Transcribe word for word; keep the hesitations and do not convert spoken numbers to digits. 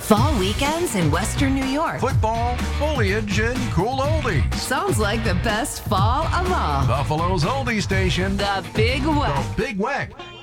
Fall weekends in Western New York. Football, foliage, and cool oldies. Sounds like the best fall of all. Buffalo's oldie station. The Big Weck. The Big Weck.